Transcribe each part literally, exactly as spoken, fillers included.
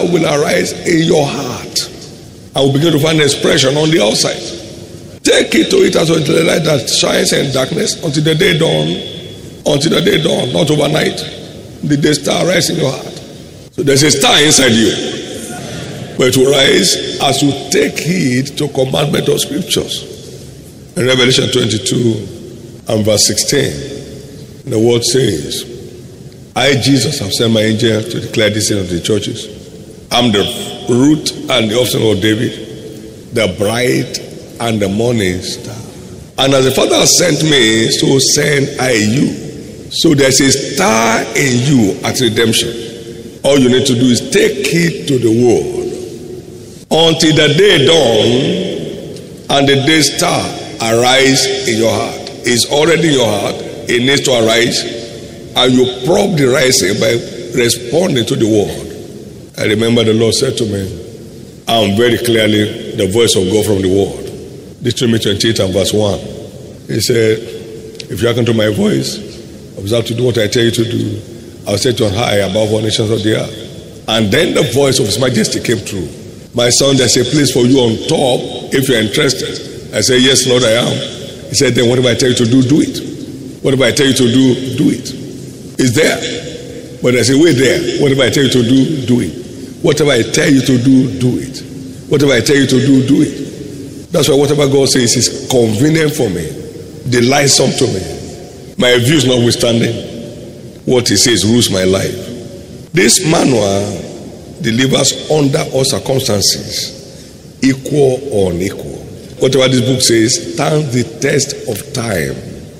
star will arise in your heart. And will begin to find expression on the outside. Take it to it as until the light that shines in darkness until the day dawn. Until the day dawn, not overnight. The day star rise in your heart. So there's a star inside you. But it will rise as you take heed to commandment of scriptures. In Revelation twenty-two and verse sixteen, the word says, I, Jesus, have sent my angel to declare this thing unto the churches. I'm the root and the offspring of David, the bright and the morning star. And as the Father has sent me, so send I you. So there's a star in you at redemption. All you need to do is take heed to the word until the day dawn and the day star arise in your heart. It's already in your heart. It needs to arise, and you prop the rising by responding to the word. I remember the Lord said to me, I'm very clearly the voice of God from the word. Deuteronomy twenty-eight and verse one. He said, if you hearken to my voice, observe to do what I tell you to do, I'll set you on high above all nations of the earth. And then the voice of His Majesty came through. My son, there's a place for you on top if you're interested. I said, yes, Lord, I am. He said, then whatever I tell you to do, do it. Whatever I tell you to do, do it. It's there. But there's a way there. Whatever I tell you to do, do it. Whatever I tell you to do, do it. Whatever I tell you to do, do it. That's why whatever God says is convenient for me, delightsome to me. My views notwithstanding, what He says rules my life. This manual delivers under all circumstances, equal or unequal. Whatever this book says stands the test of time.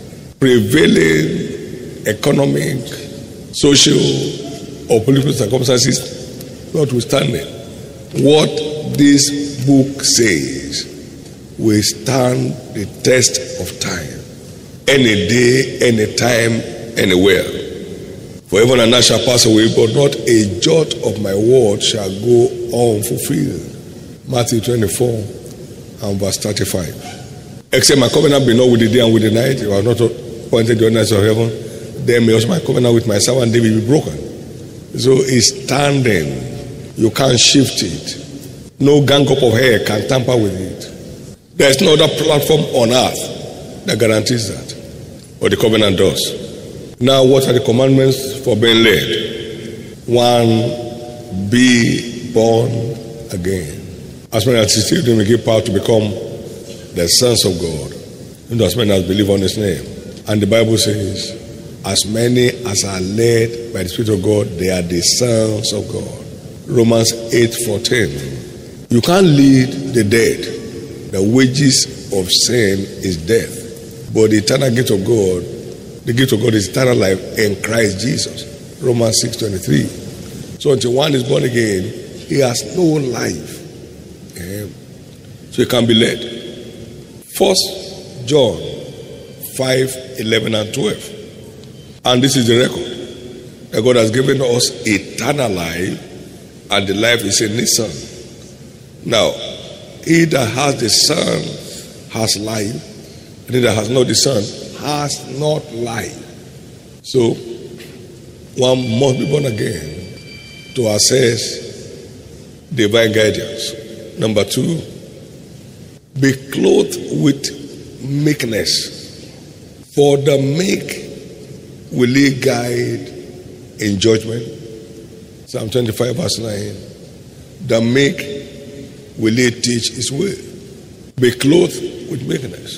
Prevailing economic, social, or political circumstances notwithstanding, what this book says will stand the test of time. Any day, any time, anywhere. For heaven and earth shall pass away, but not a jot of my word shall go unfulfilled. Matthew twenty-four and verse thirty-five. Except my covenant be not with the day and with the night, if I have not appointed the ordinance of heaven, then may also my covenant with my servant David be broken. So it's standing. You can't shift it. No gang up of hair can tamper with it. There's no other platform on earth that guarantees that. But the covenant does. Now, what are the commandments for being led? One, be born again. As many as receive Him, He give power to become the sons of God. And as many as believe on His name. And the Bible says, as many as are led by the Spirit of God, they are the sons of God. Romans eight fourteen. You can't lead the dead. The wages of sin is death. But the eternal gift of God, the gift of God is eternal life in Christ Jesus. Romans six twenty-three. So until one is born again, he has no life. Yeah. So he can be led. First John five eleven and twelve. And this is the record. That God has given us eternal life, and the life is in His Son. Now, he that has the Son has life, and he that has not the Son has not life. So, one must be born again to access divine guidance. Number two, be clothed with meekness. For the meek will He guide in judgment. Psalm twenty-five verse nine. The meek will He teach His way. Be clothed with meekness.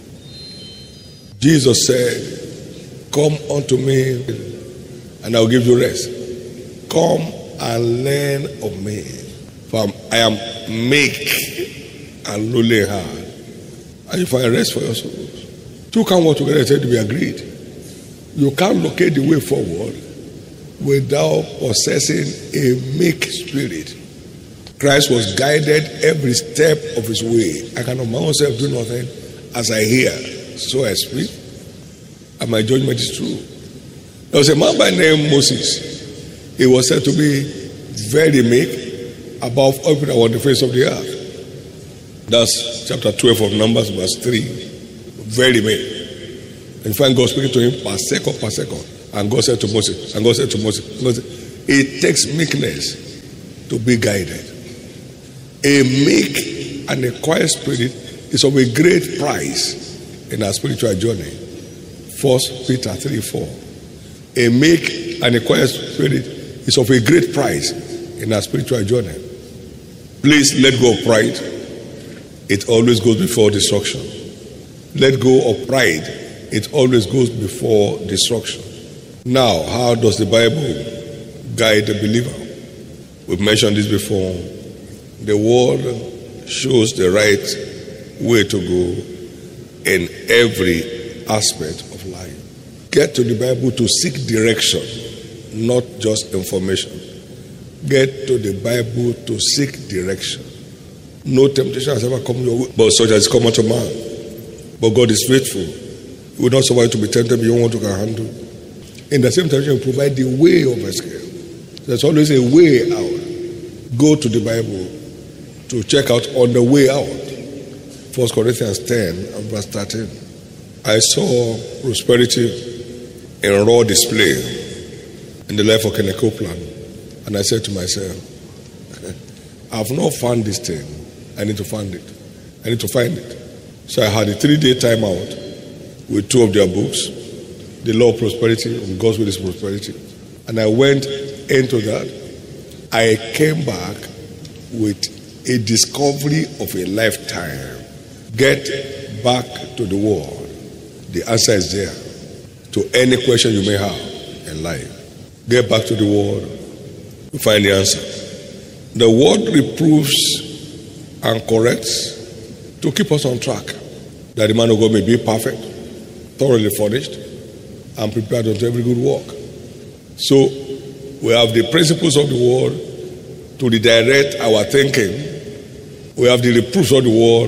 Jesus said, come unto me and I'll give you rest. Come and learn of me. For I am meek and lowly in heart, and you find rest for your souls. Two can work together, said to be agreed. You can't locate the way forward without possessing a meek spirit. Christ was guided every step of His way. I cannot my own self do nothing. As I hear, so I speak, and my judgment is true. There was a man by name Moses. He was said to be very meek, above all people on the face of the earth. That's chapter twelve of Numbers, verse three. Very meek. In fact, God speaking to him per second, per second. And God said to Moses, and God said to Moses, Moses, it takes meekness to be guided. A meek and a quiet spirit is of a great price in our spiritual journey. First Peter three four. A meek and a quiet spirit is of a great price in our spiritual journey. Please let go of pride. It always goes before destruction. Let go of pride. It always goes before destruction. Now, how does the Bible guide the believer? We've mentioned this before. The Word shows the right way to go in every aspect of life. Get to the Bible to seek direction, not just information. Get to the Bible to seek direction. No temptation has ever come your way, but such as come unto man. But God is faithful. He will not survive to be tempted beyond what you can handle. In the same time, He will provide the way of escape. There's always a way out. Go to the Bible to check out on the way out. First Corinthians ten and verse thirteen. I saw prosperity in raw display in the life of Kenneth Copeland. And I said to myself, I have not found this thing. I need to find it. I need to find it. So I had a three-day time out with two of their books, The Law of Prosperity and God's Will is Prosperity. And I went into that. I came back with a discovery of a lifetime. Get back to the Word. The answer is there to any question you may have in life. Get back to the Word. You find the answer. The Word reproves and corrects to keep us on track, that the man of God may be perfect, thoroughly furnished, and prepared unto every good work. So we have the principles of the Word to redirect our thinking. We have the reproofs of the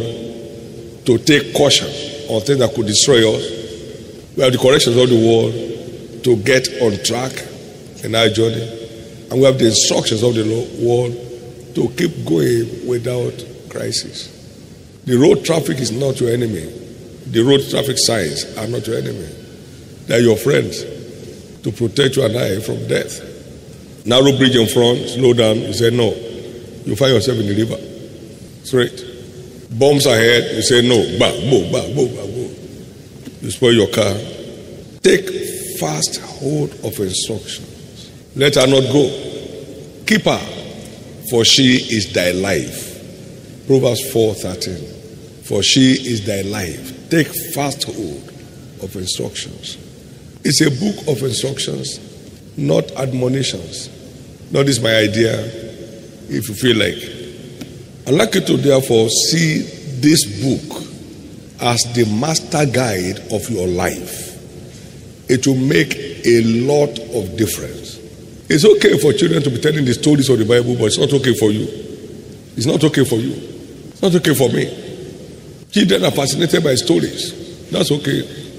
Word to take caution on things that could destroy us. We have the corrections of the Word to get on track in our journey. And we have the instructions of the Word to keep going without crisis. The road traffic is not your enemy. The road traffic signs are not your enemy. They are your friends to protect you and I from death. Narrow bridge in front, slow down, you say no. You find yourself in the river. Straight. Bombs ahead, you say no. Bah, bo, bah, bo, bah, bo. You spoil your car. Take fast hold of instructions. Let her not go. Keep her, for she is thy life. Proverbs four thirteen. For she is thy life. Take fast hold of instructions. It's a book of instructions, not admonitions. Not this is my idea, if you feel like. I'd like you to therefore see this book as the master guide of your life. It will make a lot of difference. It's okay for children to be telling the stories of the Bible, but it's not okay for you. It's not okay for you. It's not okay for me. Children are fascinated by stories. That's okay.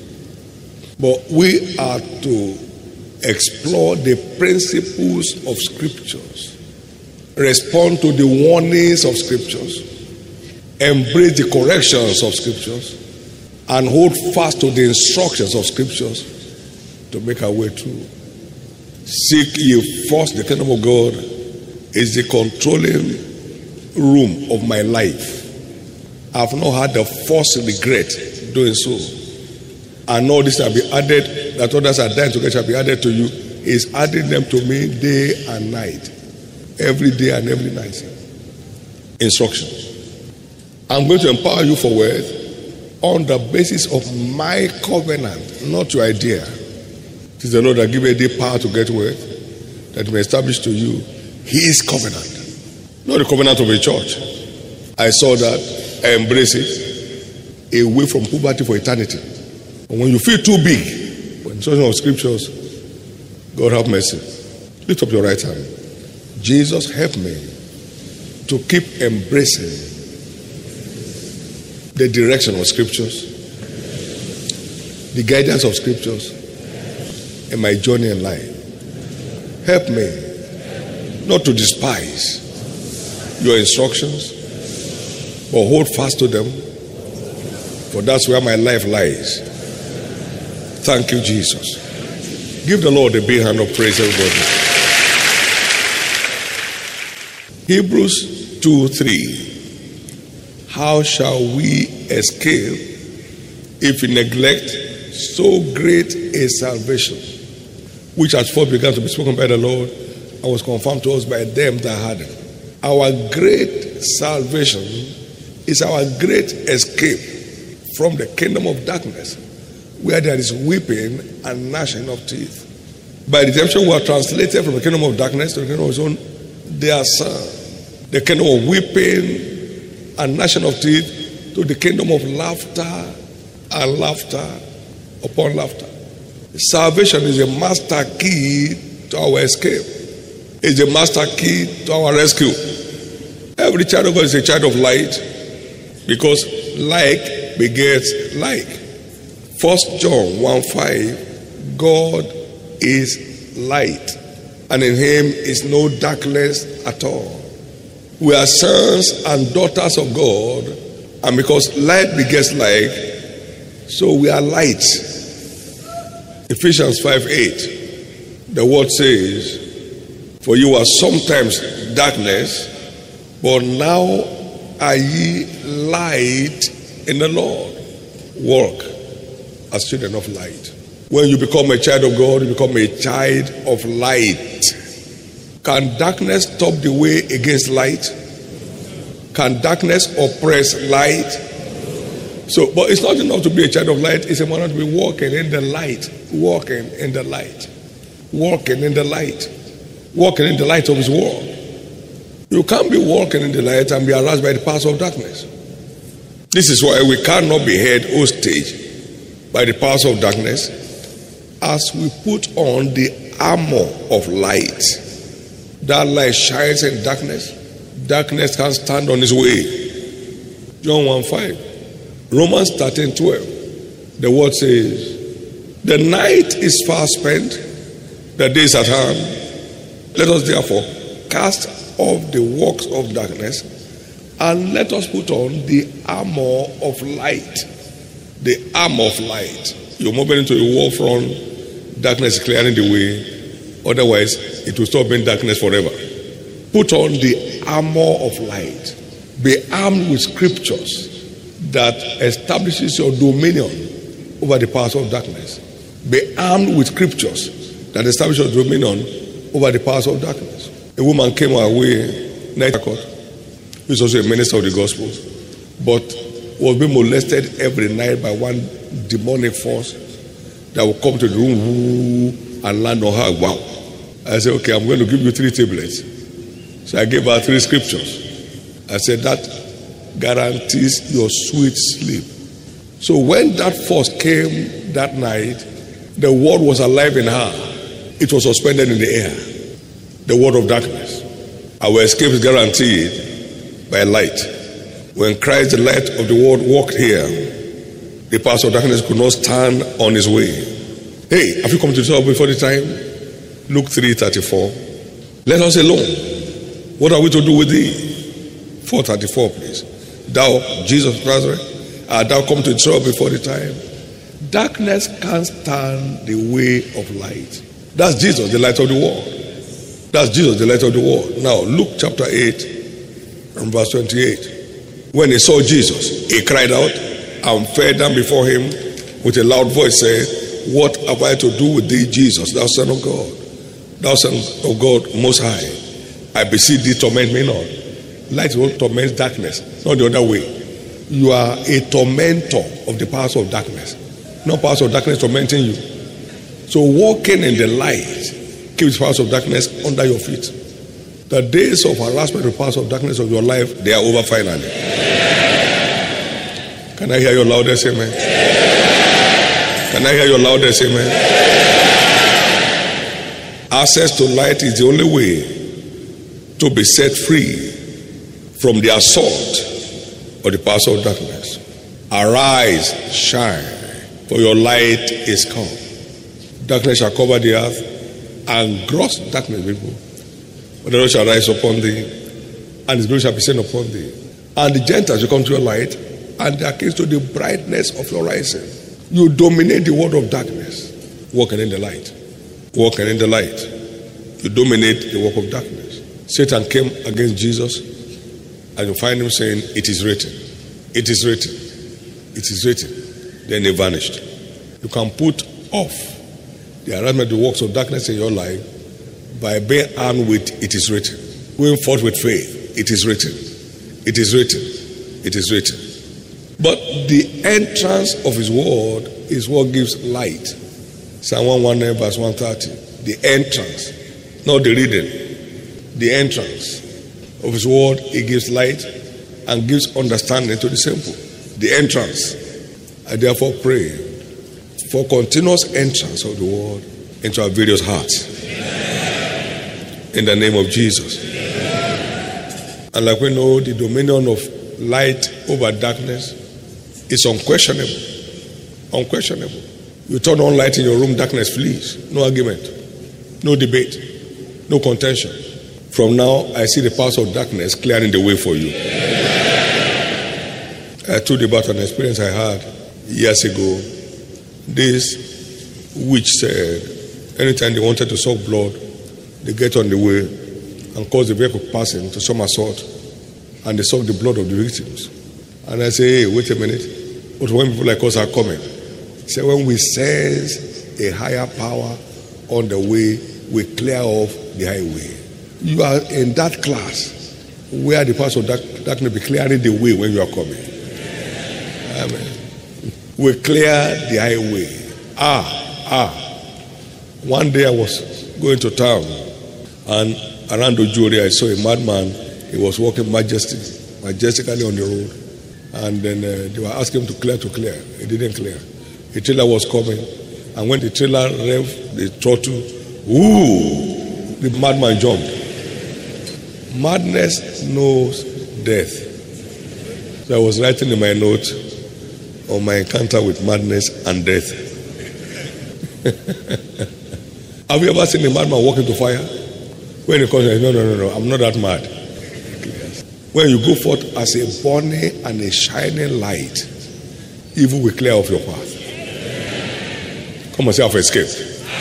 But we are to explore the principles of Scriptures, respond to the warnings of Scriptures, embrace the corrections of Scriptures, and hold fast to the instructions of Scriptures to make our way through. Seek ye first the kingdom of God is the controlling room of my life. I have not had the first regret doing so. And all this shall be added, that others are dying to get shall be added to you, is adding them to me day and night. Every day and every night. Instructions. I'm going to empower you for wealth on the basis of my covenant, not your idea. It is the Lord that gives you the power to get wealth, that may establish to you His covenant. Not the covenant of a church. I saw that. I embrace it. Away from poverty for eternity. And when you feel too big, when instruction of Scriptures, God have mercy. Lift up your right hand. Jesus, help me to keep embracing the direction of Scriptures, the guidance of Scriptures in my journey in life. Help me not to despise your instructions, but hold fast to them, for that's where my life lies. Thank you, Jesus. Give the Lord a big hand of praise, everybody. Hebrews two three. How shall we escape if we neglect so great a salvation, which has first begun to be spoken by the Lord and was confirmed to us by them that had it? Our great salvation is our great escape from the kingdom of darkness, where there is weeping and gnashing of teeth. By redemption, we are translated from the kingdom of darkness to the kingdom of his own dear Son. The kingdom of weeping and gnashing of teeth to the kingdom of laughter and laughter upon laughter. Salvation is a master key to our escape. It's a master key to our rescue. Every child of God is a child of light, because like begets like. First John one five. God is light, and in him is no darkness at all. We are sons and daughters of God, and because light begets like, so we are light. Ephesians five eight. The word says, for you were sometimes darkness, but now are ye light in the Lord. Walk as children of light. When you become a child of God, you become a child of light. Can darkness stop the way against light? Can darkness oppress light? So, but it's not enough to be a child of light. It's enough to be walking in the light. Walking in the light. Walking in the light. Walking in the light of his word. You can't be walking in the light and be harassed by the powers of darkness. This is why we cannot be held hostage by the powers of darkness, as we put on the armor of light. That light shines in darkness. Darkness can't stand on its way. John one five. Romans thirteen twelve. The word says, the night is far spent, the day is at hand. Let us therefore cast off the works of darkness, and let us put on the armor of light. The armor of light. You're moving into a war front, darkness is clearing the way, otherwise it will stop being darkness forever. Put on the armor of light. Be armed with scriptures that establishes your dominion over the powers of darkness. Be armed with scriptures that establish your dominion over the powers of darkness. A woman came our way, night court, who is also a minister of the gospel, but was being molested every night by one demonic force that will come to the room and land on her. Wow. I said, okay, I'm going to give you three tablets. So I gave her three scriptures. I said, that guarantees your sweet sleep. So when that force came that night, the word was alive in her. It was suspended in the air. The word of darkness. Our escape is guaranteed by light. When Christ, the light of the world, walked here, the powers of darkness could not stand on his way. Hey, have you come to the top before the time? Luke three thirty-four. Let us alone. What are we to do with thee? four thirty-four, please. Thou, Jesus of Nazareth, art thou come to the top before the time? Darkness can't stand the way of light. That's Jesus, the light of the world. That's Jesus, the light of the world. Now, Luke chapter eight and verse twenty-eight. When he saw Jesus, he cried out and fell down before him with a loud voice, saying, what have I to do with thee, Jesus, thou Son of God? Thou Son of God most high. I beseech thee, torment me not. Light will torment darkness, not the other way. You are a tormentor of the powers of darkness. No powers of darkness tormenting you. So walking in the light keeps powers of darkness under your feet. The days of harassment with powers of darkness of your life, they are over finally. Can I hear your loudest amen? Can I hear your loudest amen? Access to light is the only way to be set free from the assault of the powers of darkness. Arise, shine, for your light is come. Darkness shall cover the earth, and gross darkness people. But the Lord shall rise upon thee, and his glory shall be seen upon thee. And the Gentiles will come to your light, and their kings to the brightness of your rising. You dominate the world of darkness, walking in the light. Walking in the light. You dominate the work of darkness. Satan came against Jesus, and you find him saying, "It is written, it is written, it is written." Then he vanished. You can put off the harassment, the works of darkness in your life by being armed with "it is written." Going forth with faith, "It is written, it is written, it is written." But the entrance of his word is what gives light. Psalm one nineteen verse one thirty. The entrance, not the reading. The entrance of his word, it gives light and gives understanding to the simple. The entrance. I therefore pray for continuous entrance of the word into our various hearts. In the name of Jesus. And like we know, the dominion of light over darkness is unquestionable. Unquestionable. You turn on light in your room, darkness flees. No argument, no debate, no contention. From now, I see the powers of darkness clearing the way for you. I told you about an experience I had years ago. This witch said, anytime they wanted to suck blood, they get on the way and cause the vehicle passing to somersault, and they suck the blood of the victims. And I say, hey, wait a minute. But when people like us are coming, say, when we sense a higher power on the way, we clear off the highway. You are in that class where the powers of dark, darkness be clearing the way when you are coming. Amen. We clear the highway. Ah, ah. One day I was going to town, and around the jury I saw a madman. He was walking majestic, majestically on the road. And then uh, they were asking him to clear, to clear. He didn't clear. A trailer was coming. And when the trailer revved the throttle, ooh, the madman jumped. Madness knows death. So I was writing in my note on my encounter with madness and death. Have you ever seen a madman walk into fire? When he comes, no, no, no, no, I'm not that mad. When you go forth as a burning and a shining light, evil will clear off your path. Come and say, I've escaped.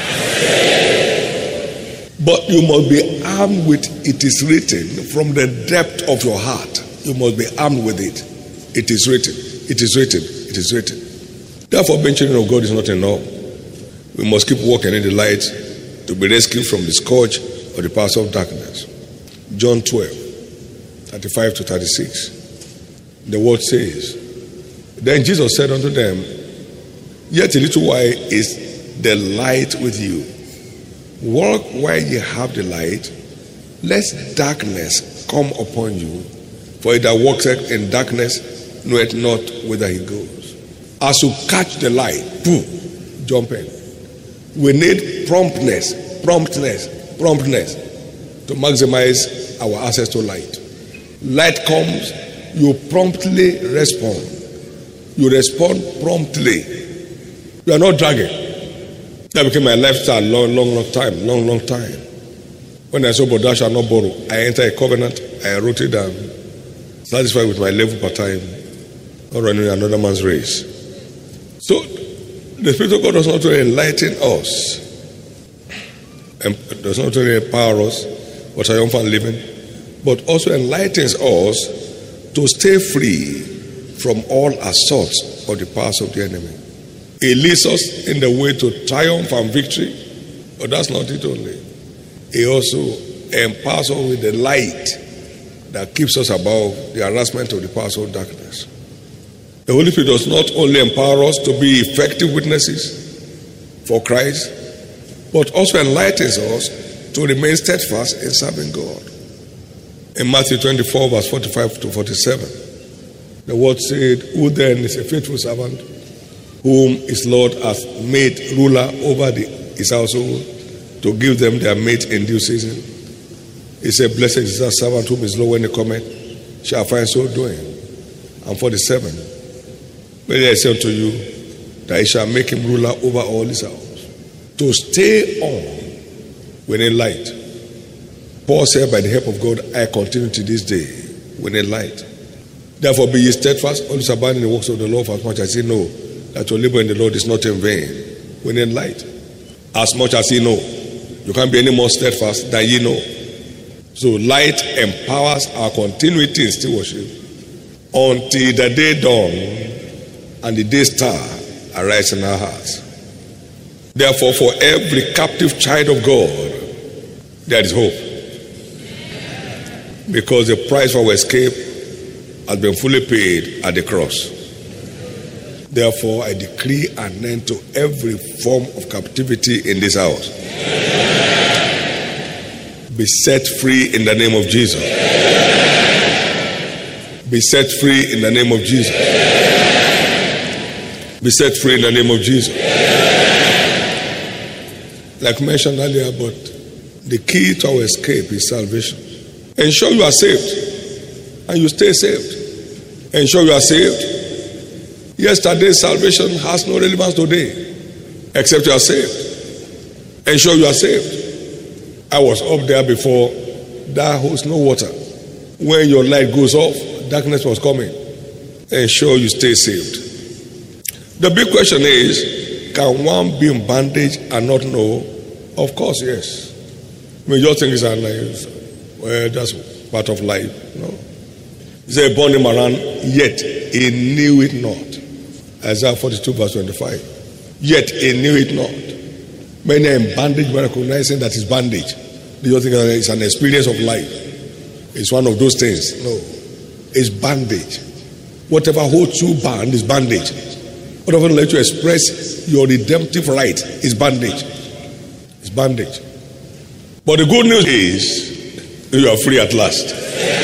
But you must be armed with "it is written" from the depth of your heart. You must be armed with it. It is written. It is written. It is written. Therefore, being children of God is not enough. We must keep walking in the light to be rescued from the scourge of the powers of darkness. John twelve, thirty-five to thirty-six. The word says, then Jesus said unto them, yet a little while is the light with you. Walk while ye have the light, lest darkness come upon you. For he that walketh in darkness knoweth not whither he goes. As you catch the light, boom, jump in. We need promptness, promptness, promptness to maximize our access to light. Light comes, you promptly respond. You respond promptly. You are not dragging. That became my lifestyle long, long, long time, long, long time. When I saw, but thou shalt not borrow, I entered a covenant, I wrote it down, satisfied with my level per time, not running another man's race. So, the Spirit of God does not only enlighten us, and does not only empower us for triumphant living, but also enlightens us to stay free from all assaults of the powers of the enemy. It leads us in the way to triumph and victory, but that's not it only. It also empowers us with the light that keeps us above the harassment of the powers of darkness. The Holy Spirit does not only empower us to be effective witnesses for Christ, but also enlightens us to remain steadfast in serving God. In Matthew twenty-four, verse forty-five to forty-seven, the word said, who then is a faithful servant, whom his Lord hath made ruler over the, his household, to give them their meat in due season. He said, blessed is that servant whom his Lord, when he cometh, shall find so doing. And forty-seven, verily I say unto you, that he shall make him ruler over all his house. To stay on within light. Paul said, by the help of God, I continue to this day within light. Therefore be ye steadfast, always abiding in the works of the Lord, for as much as ye know that your labor in the Lord is not in vain. Within light. As much as ye know. You can't be any more steadfast than ye know. So light empowers our continuity in stewardship until the day dawn and the day star arise in our hearts. Therefore, for every captive child of God, there is hope. Because the price for our escape has been fully paid at the cross. Therefore, I decree an end to every form of captivity in this house. Be set free in the name of Jesus. Be set free in the name of Jesus. Be set free in the name of Jesus. Like mentioned earlier, but the key to our escape is salvation. Ensure you are saved and you stay saved. Ensure you are saved. Yesterday's salvation has no relevance today except you are saved. Ensure you are saved. I was up there before. There was no water. When your light goes off, darkness was coming. Ensure you stay saved. The big question is, can one be in bondage and not know? Of course, yes. I mean, your thing is our lives. Well, that's part of life. No. He said, born him around, yet he knew it not. Isaiah forty-two, verse twenty-five. Yet he knew it not. Many are in bondage, but recognizing that it's bondage. The other thing is an experience of life. It's one of those things. No. It's bondage. Whatever holds you bound is bondage. Whatever lets you express your redemptive right is bondage. It's bondage. But the good news is you are free at last.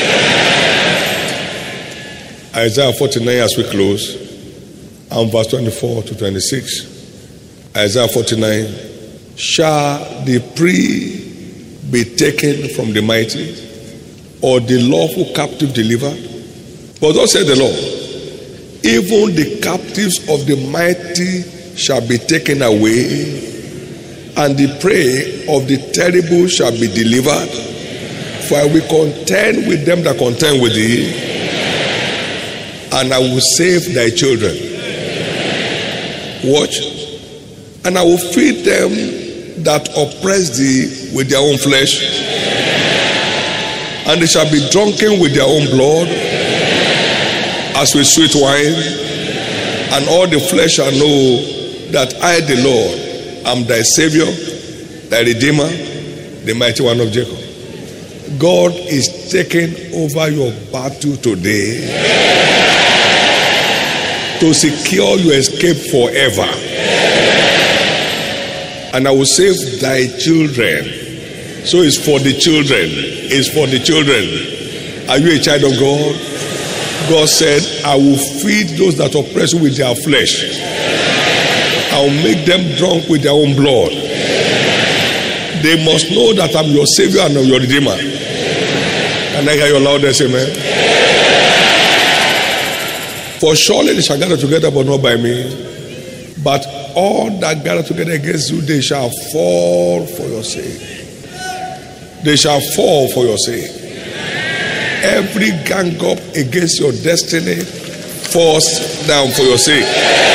Isaiah forty-nine, as we close, and verse twenty-four to twenty-six. Isaiah forty-nine. Shall the prey be taken from the mighty, or the lawful captive delivered? But thus said the Lord, even the captives of the mighty shall be taken away, and the prey of the terrible shall be delivered. For I will contend with them that contend with thee, and I will save thy children. Watch. And I will feed them that oppress thee with their own flesh, and they shall be drunken with their own blood, as with sweet wine. And all the flesh shall know that I, the Lord, am thy Savior, thy Redeemer, the mighty one of Jacob. God is taking over your battle today to secure your escape forever. And I will save thy children. So it's for the children. It's for the children. Are you a child of God? God said, I will feed those that oppress you with their flesh. I will make them drunk with their own blood. They must know that I'm your Savior and I'm your Redeemer. And I hear your loudest amen. For surely they shall gather together, but not by me. But all that gather together against you, they shall fall for your sake. They shall fall for your sake. Every gang up against your destiny falls down for your sake.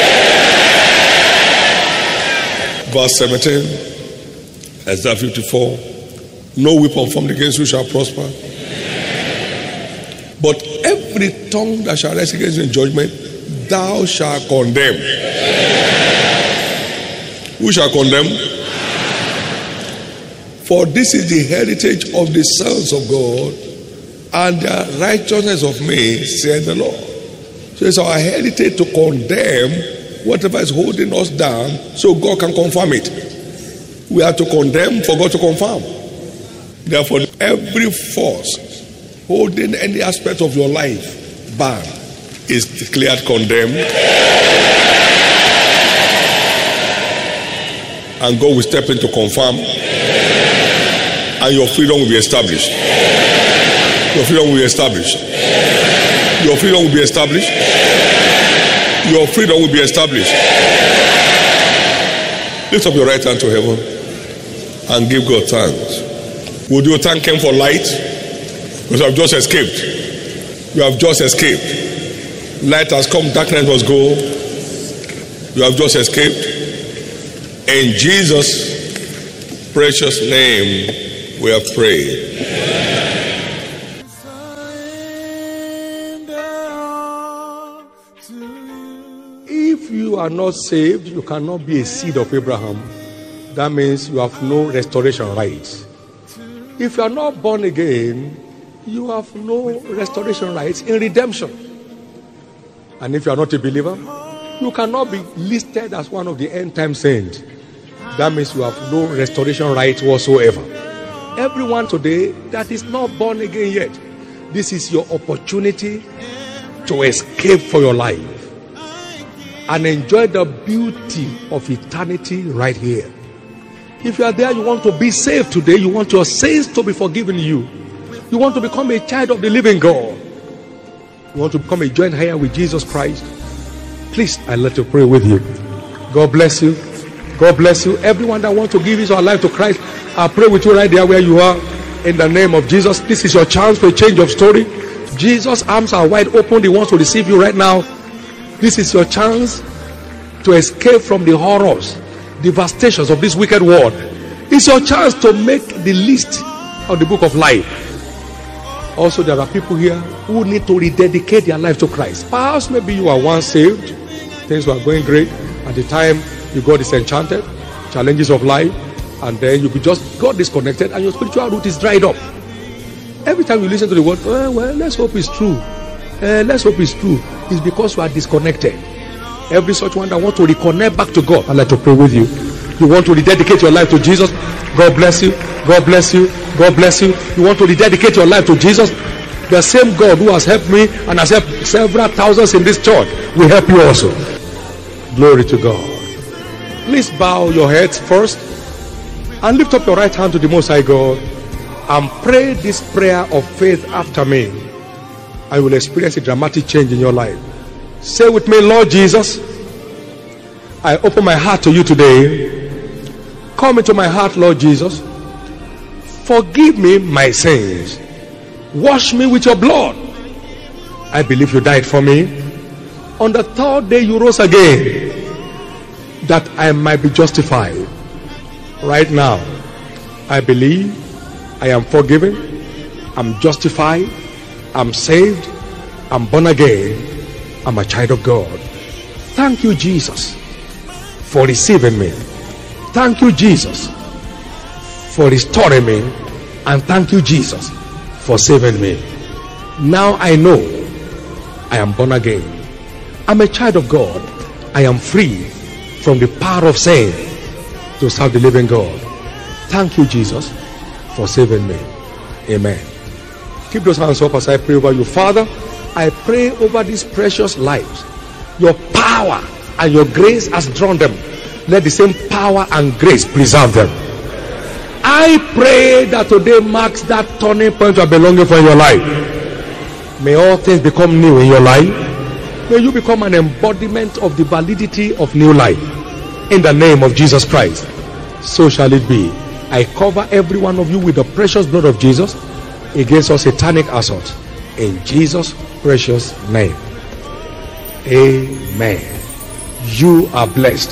Verse seventeen, Isaiah fifty-four. No weapon formed against you shall prosper. But every tongue that shall rise against you in judgment, thou shalt condemn. Who shall condemn? For this is the heritage of the sons of God, and the righteousness of me, said the Lord. So it's our heritage to condemn whatever is holding us down, so God can confirm it. We are to condemn for God to confirm. Therefore, every force holding any aspect of your life bound is declared condemned. And God will step in to confirm, and your freedom will be established. Your freedom will be established. Your freedom will be established. Your freedom will be established. Lift up your right hand to heaven and give God thanks. Would you thank Him for light? Because you have just escaped. You have just escaped. Light has come, darkness must go. You have just escaped. In Jesus' precious name we have prayed. If you are not saved, you cannot be a seed of Abraham. That means you have no restoration rights. If you are not born again, you have no restoration rights in redemption. And if you are not a believer, you cannot be listed as one of the end time saints. That means you have no restoration rights whatsoever. Everyone today that is not born again yet, this is your opportunity to escape for your life and enjoy the beauty of eternity right here. If you are there, you want to be saved today, you want your sins to be forgiven you, you want to become a child of the living God, you want to become a joint heir with Jesus Christ, please, I'd like to pray with you. God bless you. God bless you. Everyone that wants to give his or her life to Christ, I pray with you right there where you are. In the name of Jesus, this is your chance for a change of story. Jesus' arms are wide open. He wants to receive you right now. This is your chance to escape from the horrors, devastations of this wicked world. It's your chance to make the list of the book of life. Also, there are people here who need to rededicate their life to Christ. Perhaps maybe you are once saved, things were going great at the time you got disenchanted, challenges of life, and then you just got disconnected and your spiritual root is dried up. Every time you listen to the word, well, well let's hope it's true. Uh, let's hope it's true. It's because you are disconnected. Every such one that wants to reconnect back to God, I'd like to pray with you. You want to rededicate your life to Jesus? God bless you. God bless you. God bless you. You want to rededicate your life to Jesus? The same God who has helped me and has helped several thousands in this church will help you also. Glory to God. Please bow your heads first and lift up your right hand to the Most High God and pray this prayer of faith after me. And you will experience a dramatic change in your life. Say with me, Lord Jesus, I open my heart to you today. Come into my heart, Lord Jesus. Forgive me my sins. Wash me with your blood. I believe you died for me. On the third day you rose again, that I might be justified. Right now, I believe I am forgiven, I'm justified, I'm saved, I'm born again, I'm a child of God. Thank you, Jesus, for receiving me. Thank you, Jesus, for restoring me. And thank you, Jesus, for saving me. Now I know I am born again. I'm a child of God. I am free from the power of sin to serve the living God. Thank you, Jesus, for saving me. Amen. Keep those hands up as I pray over you. Father, I pray over these precious lives. Your power and your grace has drawn them. Let the same power and grace preserve them. I pray that today marks that turning point of belonging for your life. May all things become new in your life. May you become an embodiment of the validity of new life. In the name of Jesus Christ. So shall it be. I cover every one of you with the precious blood of Jesus against all satanic assault. In Jesus' precious name. Amen. You are blessed.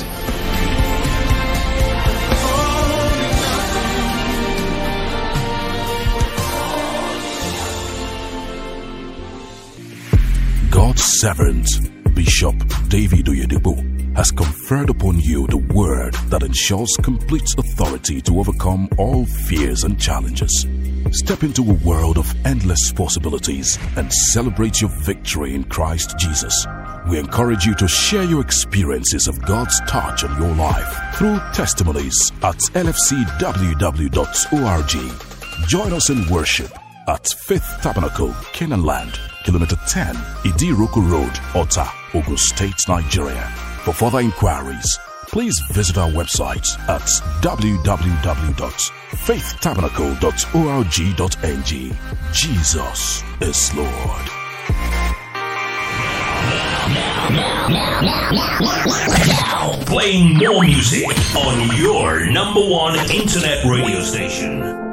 God's servant, Bishop David Oyedepo, has conferred upon you the word that ensures complete authority to overcome all fears and challenges. Step into a world of endless possibilities and celebrate your victory in Christ Jesus. We encourage you to share your experiences of God's touch on your life through testimonies at L F C W W dot org. Join us in worship at Faith Tabernacle, Canaan Land, Kilometer ten, Idiroko Road, Ota, Ogun State, Nigeria. For further inquiries, please visit our website at w w w dot faith tabernacle dot org dot n g. Jesus is Lord. Now, playing more music on your number one internet radio station.